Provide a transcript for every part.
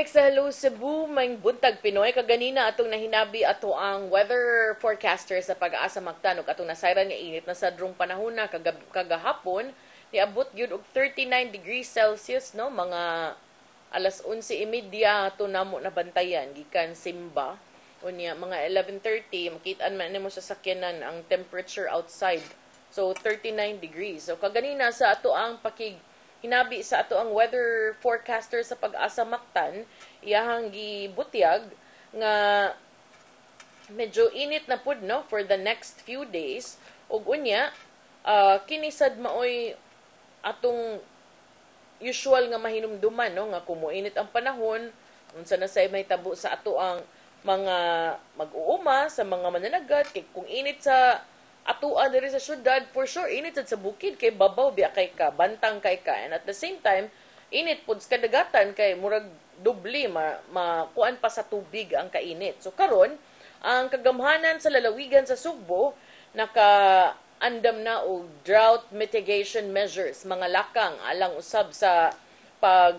Alex, sa Hello Cebu, may buntag Pinoy. Kaganina atong nahinabi ato ang weather forecaster sa pag-asa magtanog atong nasayran nga init na sa drong panahon na kagahapon niabot gyud og 39 degrees Celsius, no, mga alas 11:30 ato namo nabantayan gikan Simba. Unya mga 11:30 makitaan man nimo sa sakyanan ang temperature outside. So 39 degrees. So kaganina sa ato ang hinabi sa ato ang weather forecaster sa pag-asa Mactan, iyahang gibutyag nga medyo init na pud, no, for the next few days. Ug unya, kinisad maoy atong usual nga mahinumduman, no, nga kumuinit ang panahon, unsa na say may tabo sa ato ang mga mag-uuma, sa mga mananagat, kay kung init sa atuan diri sa syudad, for sure init sa bukid kay babaw biya kay ka, bantang kay ka, and at the same time init pud sa kadagatan kay murag dubli makuan pa sa tubig ang kainit. So karon ang kagamhanan sa lalawigan sa Sugbo naka-andam na og drought mitigation measures, mga lakang alang usab sa pag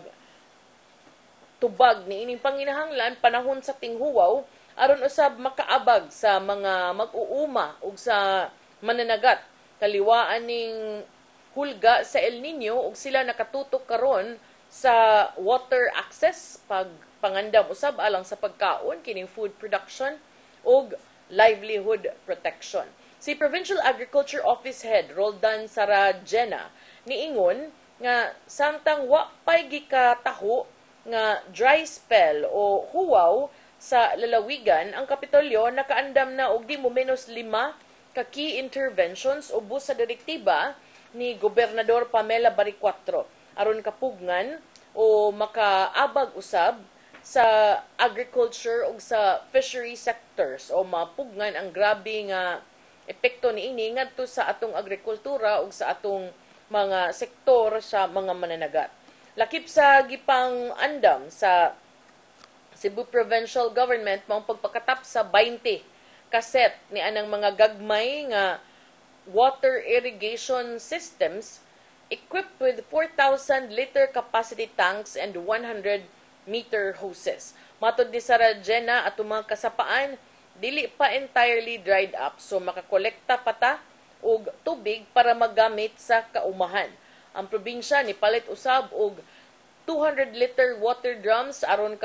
tubag ni ining panginahanglan panahon sa tinghuwaw aron usab makaabag sa mga mag-uuma ug sa mananagat kaliwaan ning hulga sa El Nino ug sila nakatutok karon sa water access, pagpangandam usab alang sa pagkaon, kining food production ug livelihood protection. Si Provincial Agriculture Office Head Roldan Sarajena niingon nga samtang wa pay gikataho nga dry spell o huwaw sa lalawigan, ang Kapitolyo nakaandam na og di mo menos 5 ka key interventions ubos sa direktiba ni Gobernador Pamela Baricuatro aron kapugngan o makaabag usab sa agriculture ug sa fishery sectors o mapugngan ang grabe nga epekto niini ngadto sa atong agrikultura ug sa atong mga sektor sa mga mananagat. Lakip sa gipang andam sa Cebu Provincial Government mao pagpakatap sa 20 kaset ni anang mga gagmay nga water irrigation systems equipped with 4,000 liter capacity tanks and 100 meter hoses. Matod ni Sarajena at mga kasapaan dili pa entirely dried up, so makakolekta pa ta og tubig para magamit sa kaumahan. Ang probinsya ni palit usab og 200 liter water drums aron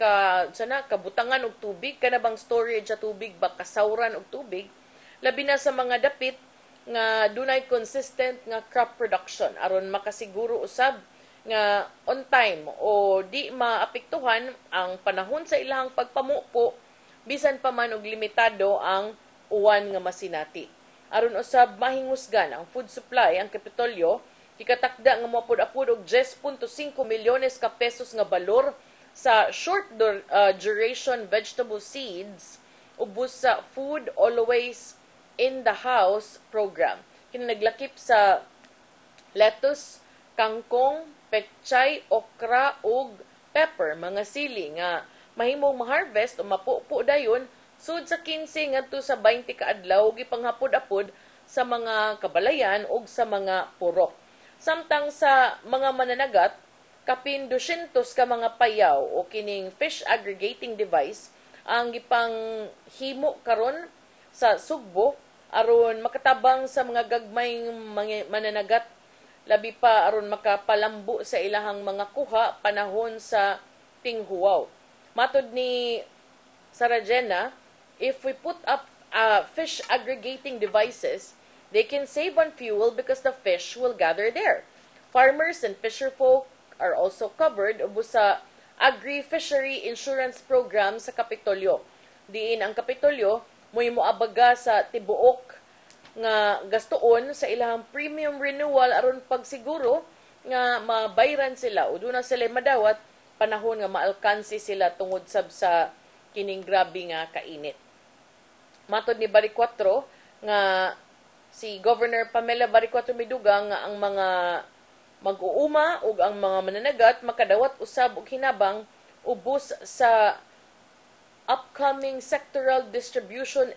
kabutangan og tubig, kanabang storage sa tubig ba kasawran og tubig, labi na sa mga dapit nga dunay consistent nga crop production aron makasiguro usab nga on time o di maapektuhan ang panahon sa ilahang pagpamupo bisan pa man og limitado ang uwan nga masinati. Aron usab mahingusgan ang food supply, ang Kapitolyo gikatakda nga moapod-apod og 10.5 milyones ka pesos nga balor sa short duration vegetable seeds ubos sa Food Always in the House program. Naglakip sa lettuce, kangkong, pechay, okra ug pepper, mga sili nga mahimong ma-harvest o mapupo dayon sud sa 15 ngadto sa 20 ka adlaw gipanghapod-apod sa mga kabalayan ug sa mga purok. Samtang sa mga mananagat kapin 200 ka mga payaw o kining fish aggregating device ang gipang himo karon sa Sugbo aron makatabang sa mga gagmay mananagat labi pa aron makapalambo sa ilahang mga kuha panahon sa tinghuwaw. Matod ni Sarajena, if we put up fish aggregating devices, they can save on fuel because the fish will gather there. Farmers and fisherfolk are also covered ubos sa agri-fishery insurance program sa Kapitolyo. Diin ang Kapitolyo mo'y moabaga sa tibuok nga gastoon sa ilahang premium renewal aron pagsiguro nga mabayran sila o doon na sila madawat panahon nga maalkansi sila tungod sab sa kining grabe nga kainit. Matod ni Baricuatro nga si Governor Pamela Baricuatro midugang nga ang mga mag-uuma ug ang mga mananagat makadawat usab og hinabang ubos sa upcoming sectoral distribution